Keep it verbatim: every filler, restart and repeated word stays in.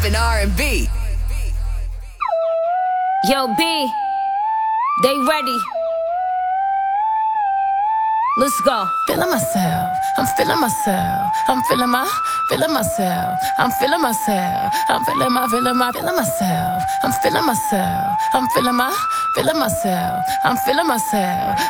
and R and B. Yo, B, they ready. Let's go. Feeling myself, I'm feeling myself, I'm feeling my, feeling myself, I'm feeling myself, I'm feeling my, feeling my, feeling myself, I'm feeling myself, I'm feeling my, feeling myself, I'm feeling myself.